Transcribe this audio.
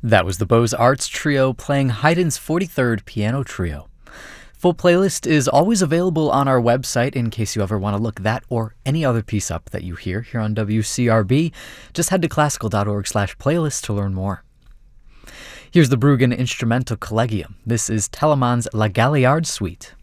That was the Beaux Arts Trio playing Haydn's 43rd Piano Trio. Full playlist is always available on our website in case you ever want to look that or any other piece up that you hear here on WCRB. Just head to classical.org/playlist to learn more. Here's the Bruggen Instrumental Collegium. This is Telemann's La Galliard Suite.